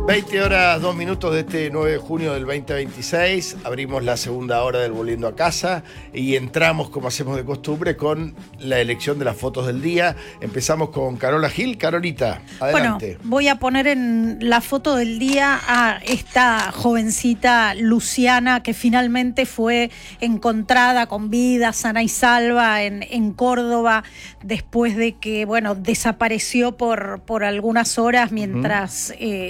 20 horas, 2 minutos de este 9 de junio del 2026. Abrimos la segunda hora del Volviendo a Casa y entramos, como hacemos de costumbre, con la elección de las fotos del día. Empezamos con Carola Gil. Carolita, adelante. Bueno, voy a poner en la foto del día a esta jovencita Luciana, que finalmente fue encontrada con vida, sana y salva en Córdoba, después de que, bueno, desapareció por algunas horas mientras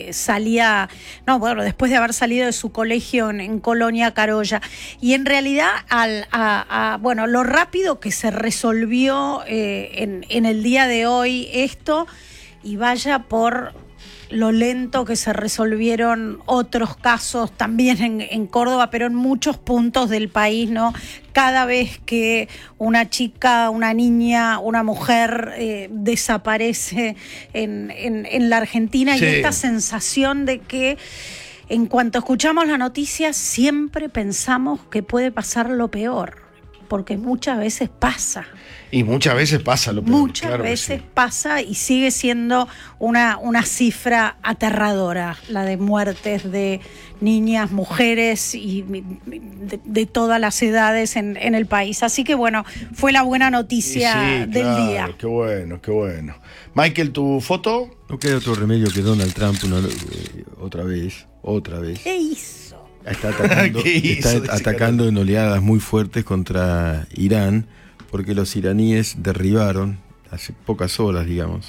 después de haber salido de su colegio en Colonia Carolla. Y en realidad, lo rápido que se resolvió en el día de hoy esto, y vaya por lo lento que se resolvieron otros casos también en Córdoba, pero en muchos puntos del país, ¿no? Cada vez que una chica, una niña, una mujer desaparece en la Argentina, sí. Y esta sensación de que en cuanto escuchamos la noticia siempre pensamos que puede pasar lo peor, porque muchas veces pasa. Y muchas veces pasa lo peor. Muchas veces pasa y sigue siendo una cifra aterradora, la de muertes de niñas, mujeres y de todas las edades en el país. Así que bueno, fue la buena noticia del día. Qué bueno, qué bueno. Michael, ¿tu foto? No queda otro remedio que Donald Trump otra vez. ¿Qué hizo? Está atacando en oleadas muy fuertes contra Irán, porque los iraníes derribaron, hace pocas horas, digamos,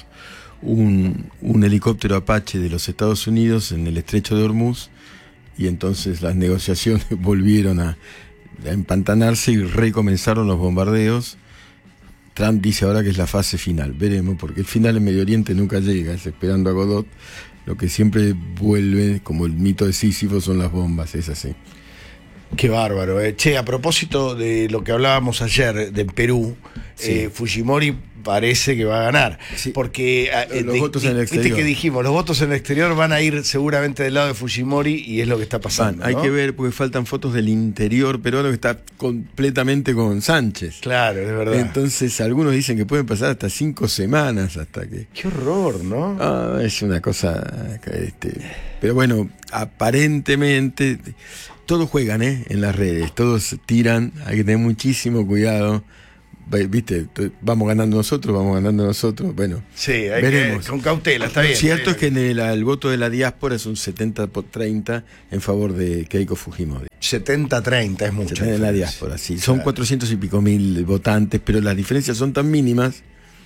un helicóptero Apache de los Estados Unidos en el estrecho de Hormuz, y entonces las negociaciones volvieron a empantanarse y recomenzaron los bombardeos. Trump dice ahora que es la fase final, veremos, porque el final en Medio Oriente nunca llega, es esperando a Godot. Lo que siempre vuelve, como el mito de Sísifo, son las bombas, es así. Qué bárbaro. Che, a propósito de lo que hablábamos ayer de Perú, sí. Fujimori parece que va a ganar. Sí. Porque los votos en el exterior. Viste que dijimos, los votos en el exterior van a ir seguramente del lado de Fujimori y es lo que está pasando. Hay que ver, porque faltan fotos del interior peruano que está completamente con Sánchez. Claro, es verdad. Entonces algunos dicen que pueden pasar hasta 5 semanas hasta que... Qué horror, ¿no? Es una cosa... Pero bueno, aparentemente... Todos juegan en las redes, todos tiran, hay que tener muchísimo cuidado. Viste, vamos ganando nosotros, bueno, sí, veremos. Con cautela, está bien. Lo cierto es que el voto de la diáspora es un 70-30 en favor de Keiko Fujimori. 70-30 es mucho. En la diáspora, sí. Son 400 y pico mil votantes, pero las diferencias son tan mínimas.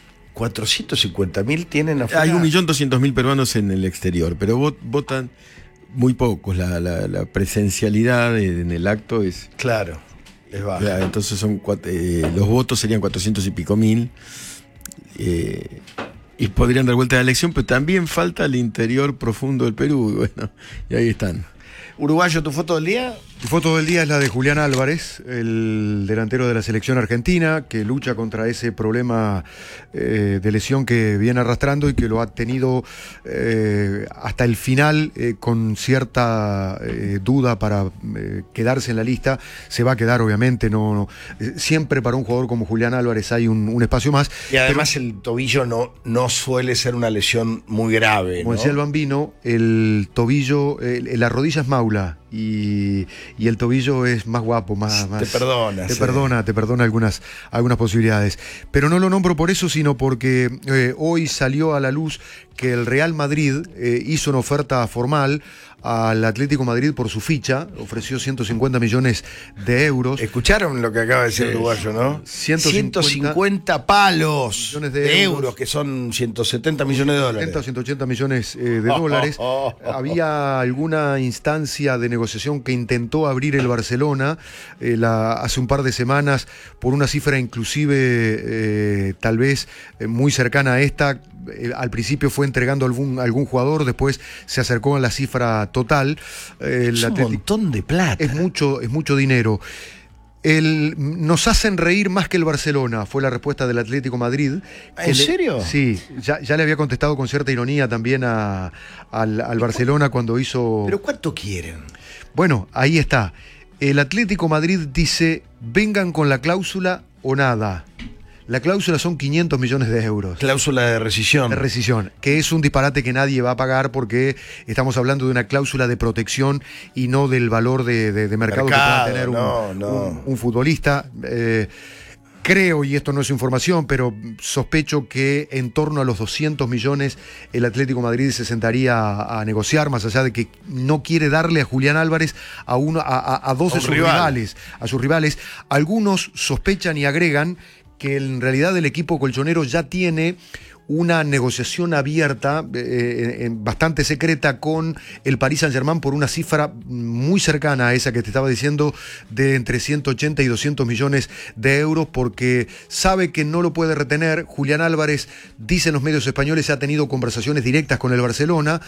450.000 tienen afuera. Hay 1.200.000 peruanos en el exterior, pero votan muy pocos. La presencialidad en el acto es... Claro. Es baja. Claro, entonces los votos serían 400 y pico mil, y podrían dar vuelta a la elección, pero también falta el interior profundo del Perú, bueno, y ahí están. Uruguayo, ¿tu foto del día? Mi foto del día es la de Julián Álvarez, el delantero de la selección argentina, que lucha contra ese problema de lesión que viene arrastrando y que lo ha tenido hasta el final con cierta duda para quedarse en la lista. Se va a quedar, obviamente, no siempre para un jugador como Julián Álvarez hay un espacio más. Y además el tobillo no suele ser una lesión muy grave, como ¿no? decía el Bambino, el tobillo, la rodilla es maula. Y el tobillo es más guapo, más te perdona. Te perdona algunas posibilidades. Pero no lo nombro por eso, sino porque hoy salió a la luz que el Real Madrid hizo una oferta formal al Atlético Madrid por su ficha, ofreció 150 millones de euros. ¿Escucharon lo que acaba de decir el uruguayo, no? 150 palos de euros, que son 170 millones de dólares. 180 millones de dólares. Había alguna instancia de negociación que intentó abrir el Barcelona hace un par de semanas por una cifra inclusive tal vez muy cercana a esta. Al principio fue entregando algún jugador, después se acercó a la cifra total. Es un montón de plata. Es mucho dinero. Nos hacen reír más que el Barcelona, fue la respuesta del Atlético Madrid. ¿En serio? Sí, ya le había contestado con cierta ironía también al Barcelona cuando hizo... ¿Pero cuánto quieren? Bueno, ahí está. El Atlético Madrid dice, vengan con la cláusula o nada. La cláusula son 500 millones de euros. Cláusula de rescisión. De rescisión, que es un disparate que nadie va a pagar porque estamos hablando de una cláusula de protección y no del valor de mercado que pueda tener un futbolista. Creo, y esto no es información, pero sospecho que en torno a los 200 millones el Atlético Madrid se sentaría a negociar, más allá de que no quiere darle a Julián Álvarez a dos de sus rivales. A sus rivales. Algunos sospechan y agregan que en realidad el equipo colchonero ya tiene una negociación abierta, bastante secreta, con el Paris Saint-Germain por una cifra muy cercana a esa que te estaba diciendo, de entre 180 y 200 millones de euros, porque sabe que no lo puede retener. Julián Álvarez, dicen los medios españoles, ha tenido conversaciones directas con el Barcelona.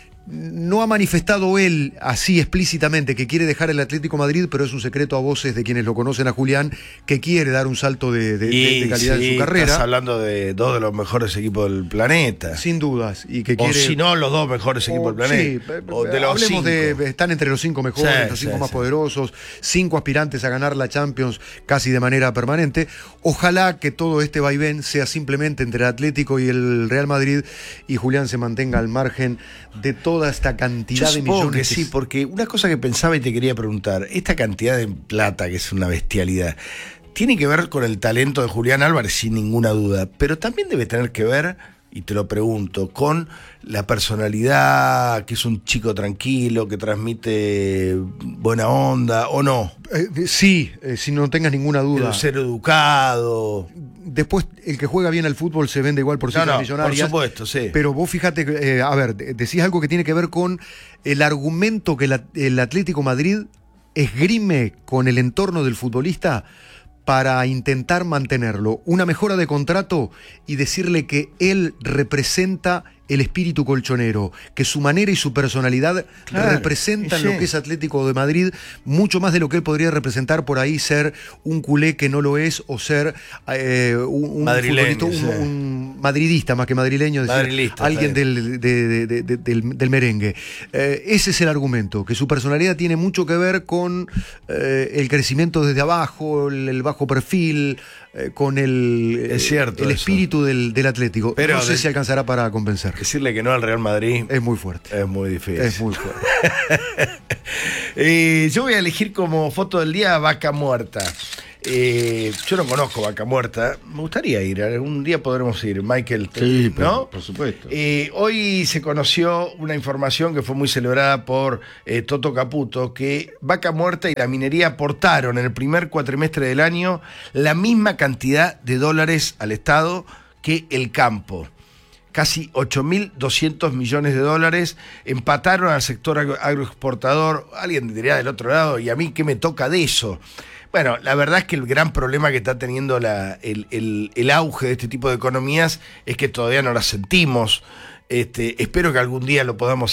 No ha manifestado él así explícitamente que quiere dejar el Atlético Madrid, pero es un secreto a voces de quienes lo conocen a Julián, que quiere dar un salto de calidad en su carrera. Estás hablando de dos de los mejores equipos del planeta. Sin dudas. Y que o si no, los dos mejores equipos del planeta. Sí, o de los hablemos 5. Están entre los 5 mejores, los 5 más poderosos, 5 aspirantes a ganar la Champions casi de manera permanente. Ojalá que todo este vaivén sea simplemente entre el Atlético y el Real Madrid y Julián se mantenga al margen de toda esta cantidad de millones. Que sí, porque una cosa que pensaba y te quería preguntar, esta cantidad de plata, que es una bestialidad, tiene que ver con el talento de Julián Álvarez, sin ninguna duda, pero también debe tener que ver, y te lo pregunto, con la personalidad, que es un chico tranquilo, que transmite buena onda, ¿o no? Sí, si no tengas ninguna duda. El ser educado. Después, el que juega bien al fútbol se vende igual por cifras millonarias. Por supuesto, sí. Pero vos fíjate, decís algo que tiene que ver con el argumento que el Atlético Madrid esgrime con el entorno del futbolista para intentar mantenerlo. Una mejora de contrato y decirle que él representa el espíritu colchonero, que su manera y su personalidad representan lo que es Atlético de Madrid, mucho más de lo que él podría representar por ahí ser un culé que no lo es, o ser un madridista más que madrileño, alguien del merengue. Ese es el argumento, que su personalidad tiene mucho que ver con el crecimiento desde abajo, el bajo perfil, con el espíritu del Atlético. Pero no sé si alcanzará para convencer. Decirle que no al Real Madrid es muy fuerte. Es muy difícil. Es muy fuerte. Yo voy a elegir como foto del día Vaca Muerta. Yo no conozco Vaca Muerta. Me gustaría ir. Algún día podremos ir, Michael. Sí, ¿no? Por supuesto. Hoy se conoció una información que fue muy celebrada por Toto Caputo, que Vaca Muerta y la minería aportaron en el primer cuatrimestre del año la misma cantidad de dólares al Estado que el campo. Casi 8.200 millones de dólares, empataron al sector agroexportador. Alguien diría del otro lado, ¿y a mí qué me toca de eso? Bueno, la verdad es que el gran problema que está teniendo el auge de este tipo de economías es que todavía no las sentimos. Espero que algún día lo podamos